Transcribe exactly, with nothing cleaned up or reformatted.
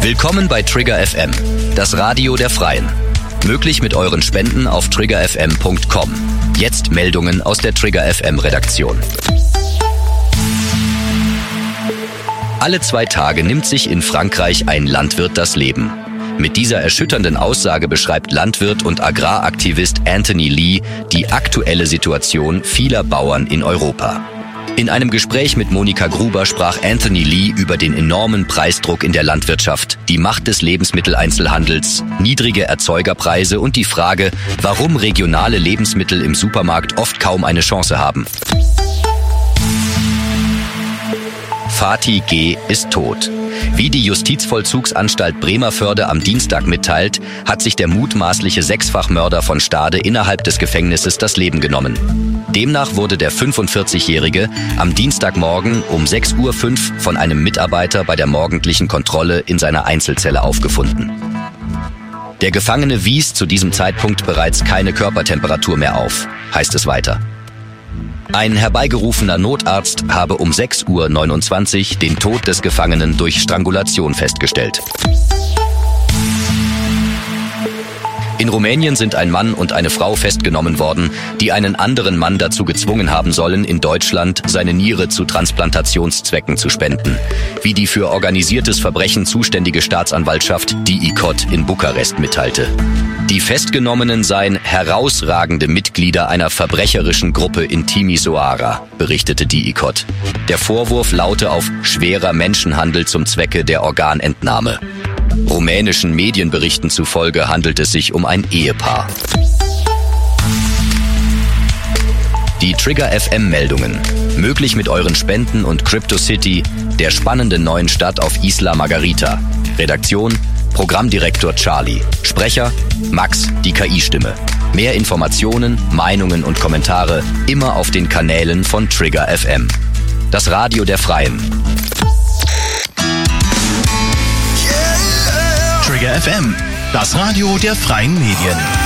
Willkommen bei Trigger F M, das Radio der Freien. Möglich mit euren Spenden auf trigger f m punkt com. Jetzt Meldungen aus der Trigger F M Redaktion. Alle zwei Tage nimmt sich in Frankreich ein Landwirt das Leben. Mit dieser erschütternden Aussage beschreibt Landwirt und Agraraktivist Anthony Lee die aktuelle Situation vieler Bauern in Europa. In einem Gespräch mit Monika Gruber sprach Anthony Lee über den enormen Preisdruck in der Landwirtschaft, die Macht des Lebensmitteleinzelhandels, niedrige Erzeugerpreise und die Frage, warum regionale Lebensmittel im Supermarkt oft kaum eine Chance haben. Fatih G. ist tot. Wie die Justizvollzugsanstalt Bremervörde am Dienstag mitteilt, hat sich der mutmaßliche Sechsfachmörder von Stade innerhalb des Gefängnisses das Leben genommen. Demnach wurde der fünfundvierzigjährige am Dienstagmorgen um sechs Uhr fünf von einem Mitarbeiter bei der morgendlichen Kontrolle in seiner Einzelzelle aufgefunden. Der Gefangene wies zu diesem Zeitpunkt bereits keine Körpertemperatur mehr auf, heißt es weiter. Ein herbeigerufener Notarzt habe um sechs Uhr neunundzwanzig den Tod des Gefangenen durch Strangulation festgestellt. In Rumänien sind ein Mann und eine Frau festgenommen worden, die einen anderen Mann dazu gezwungen haben sollen, in Deutschland seine Niere zu Transplantationszwecken zu spenden, wie die für organisiertes Verbrechen zuständige Staatsanwaltschaft D I C O T in Bukarest mitteilte. Die Festgenommenen seien herausragende Mitglieder einer verbrecherischen Gruppe in Timișoara, berichtete D I C O T. Der Vorwurf laute auf schwerer Menschenhandel zum Zwecke der Organentnahme. Rumänischen Medienberichten zufolge handelt es sich um ein Ehepaar. Die Trigger F M-Meldungen. Möglich mit euren Spenden und CryptoCity, der spannenden neuen Stadt auf Isla Margarita. Redaktion: Programmdirektor Charlie. Sprecher: Max, die K I-Stimme. Mehr Informationen, Meinungen und Kommentare immer auf den Kanälen von Trigger F M. Das Radio der Freien. Trigger F M, das Radio der Freien Medien.